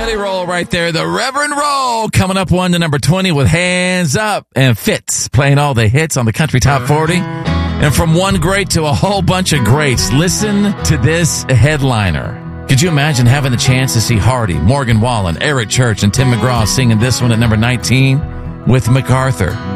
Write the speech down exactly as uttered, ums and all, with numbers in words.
Jelly Roll right there. The Reverend Roll coming up one to number twenty with Hands Up, and Fitz playing all the hits on the Country Top forty. And from one great to a whole bunch of greats, listen to this headliner. Could you imagine having the chance to see Hardy, Morgan Wallen, Eric Church, and Tim McGraw singing this one at number nineteen with MacArthur?